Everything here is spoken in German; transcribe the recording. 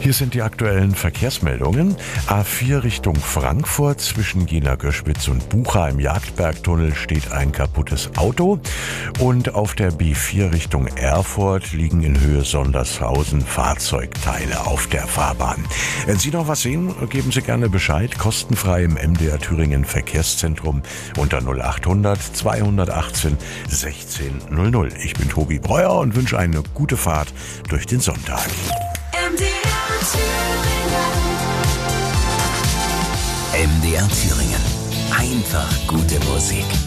Hier sind die aktuellen Verkehrsmeldungen. A4 Richtung Frankfurt zwischen Jena-Göschwitz und Bucha im Jagdbergtunnel steht ein kaputtes Auto. Und auf der B4 Richtung Erfurt liegen in Höhe Sondershausen Fahrzeugteile auf der Fahrbahn. Wenn Sie noch was sehen, geben Sie gerne Bescheid. Kostenfrei im MDR Thüringen Verkehrszentrum unter 0800 218 1600. Ich bin Tobi Breuer und wünsche eine gute Fahrt durch den Sonntag. MDR Thüringen. Einfach gute Musik.